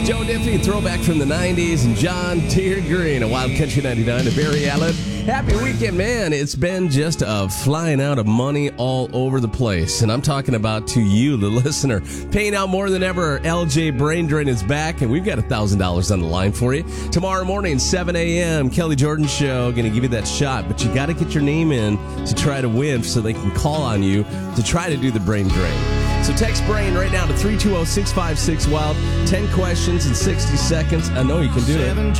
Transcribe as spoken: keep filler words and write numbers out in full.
Joe Diffie, throwback from the nineties, and John Deere Green, a Wild Country ninety-nine to Barry Allen. Happy weekend, man. It's been just a flying out of money all over the place. And I'm talking about to you, the listener. Paying out more than ever. L J Brain Drain is back, and we've got one thousand dollars on the line for you. Tomorrow morning, seven a.m., Kelly Jordan Show, going to give you that shot. But you got to get your name in to try to win so they can call on you to try to do the brain drain. So text BRAIN right now to three two zero, six five six, WILD. ten questions in sixty seconds. I know you can do it.